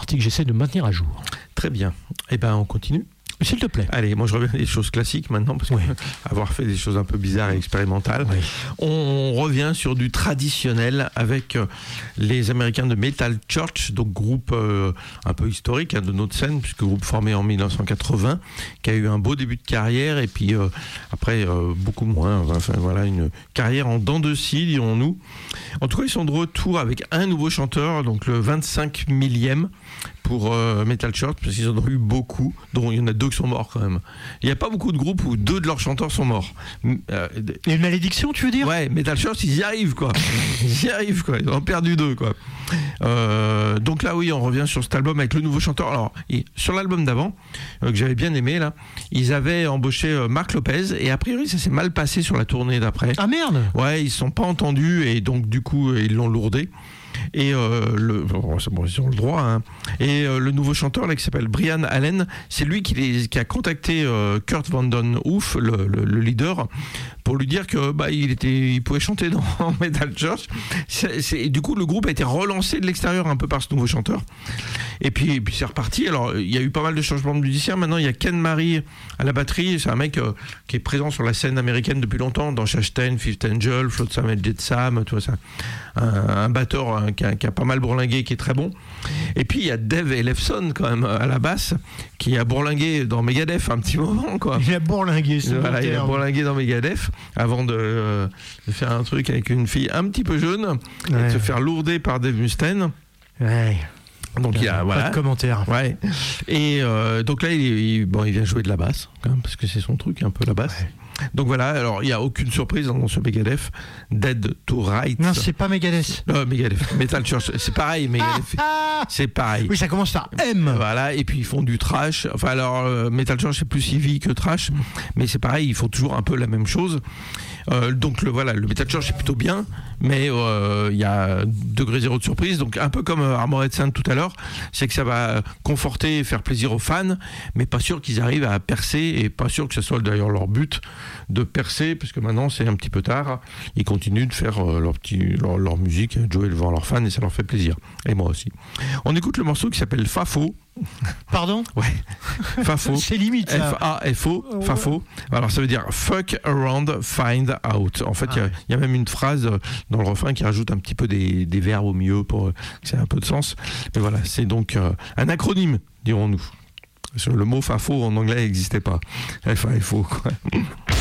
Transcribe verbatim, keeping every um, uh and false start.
partie que j'essaie de maintenir à jour. Très bien. Eh ben, on continue. S'il te plaît. Allez, moi je reviens à des choses classiques maintenant, parce oui. qu'avoir fait des choses un peu bizarres et expérimentales, oui. on revient sur du traditionnel avec les Américains de Metal Church, donc groupe euh, un peu historique hein, de notre scène, puisque groupe formé en dix-neuf cent quatre-vingts, qui a eu un beau début de carrière, et puis euh, après euh, beaucoup moins, enfin voilà, une carrière en dents de scie, dirons-nous. En tout cas, ils sont de retour avec un nouveau chanteur, donc le vingt-cinq millième pour euh, Metal Church, parce qu'ils en ont eu beaucoup, dont il y en a deux qui sont morts quand même. Il n'y a pas beaucoup de groupes où deux de leurs chanteurs sont morts. Euh, et une malédiction, tu veux dire ? Ouais, Metal Church, ils y arrivent quoi. Ils y arrivent quoi. Ils en ont perdu deux quoi. Euh, donc là, oui, on revient sur cet album avec le nouveau chanteur. Alors, et, sur l'album d'avant, euh, que j'avais bien aimé là, ils avaient embauché euh, Marc Lopez, et a priori, ça s'est mal passé sur la tournée d'après. Ah merde ! Ouais, ils ne se sont pas entendus, et donc du coup, ils l'ont lourdé. Et euh, le, bon, ils ont le droit. Hein. Et euh, le nouveau chanteur là, qui s'appelle Brian Allen, c'est lui qui, les, qui a contacté euh, Kurt Vanden Hoof, le, le, le leader, pour lui dire que bah, il, était, il pouvait chanter dans Metal Church. C'est, c'est, et du coup, le groupe a été relancé de l'extérieur un peu par ce nouveau chanteur. Et puis, et puis c'est reparti. Alors, il y a eu pas mal de changements de musiciens. Maintenant, il y a Ken Mary à la batterie. C'est un mec euh, qui est présent sur la scène américaine depuis longtemps, dans Shashten, Fifth Angel, Flotsam et Jetsam, tout ça. Un, un batteur hein, qui, a, qui a pas mal bourlingué, qui est très bon. Et puis, il y a Dave Ellefson, quand même, à la basse, qui a bourlingué dans Megadeth un petit moment, quoi. Il a bourlingué, c'est voilà, bon il a terme. bourlingué dans Megadeth avant de, euh, de faire un truc avec une fille un petit peu jeune ouais. et de se faire lourder par Dave Mustaine. Ouais. Donc il y a pas voilà. de commentaires. Ouais. Et euh, donc là, il, il, bon, il vient jouer de la basse, quand même, parce que c'est son truc, un peu la basse. Ouais. Donc voilà, alors il n'y a aucune surprise dans ce Megadeth. Dead to Rights. Non, c'est pas Megadeth. Non, Megadeth. Metal Church, c'est pareil, Megadeth. C'est pareil. Oui, ça commence par M. Voilà, et puis ils font du trash. Enfin, alors, euh, Metal Church, c'est plus heavy que trash, mais c'est pareil, ils font toujours un peu la même chose. Euh, donc le, voilà, le Metal Church est plutôt bien, mais il euh, y a degré zéro de surprise. Donc un peu comme euh, Armored Saint tout à l'heure, c'est que ça va conforter et faire plaisir aux fans, mais pas sûr qu'ils arrivent à percer, et pas sûr que ce soit d'ailleurs leur but de percer, parce que maintenant c'est un petit peu tard. Ils continuent de faire euh, leur, petit, leur, leur musique, de jouer devant leurs fans, et ça leur fait plaisir. Et moi aussi. On écoute le morceau qui s'appelle Fafo. Pardon ? Ouais. Fafo. C'est limite ça. F A F O. Fafo. Alors ça veut dire fuck around, find out. En fait, il ah. y, y a même une phrase dans le refrain qui rajoute un petit peu des, des verbes au milieu pour que ça ait un peu de sens. Mais voilà, c'est donc euh, un acronyme, dirons-nous. Le mot Fafo en anglais n'existait pas. F A F O, quoi.